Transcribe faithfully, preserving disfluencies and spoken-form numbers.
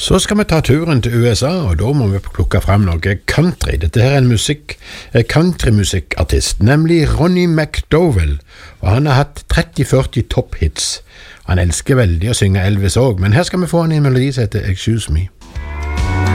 Så skal vi ta turen til U S A, og da må vi plukke frem noe country. Dette her er en musikk, countrymusikkartist, nemlig Ronnie McDowell, og han har hatt tretti førti topphits. Han elsker veldig å synge Elvis også, men her skal vi få han i en melodi som heter Excuse Me.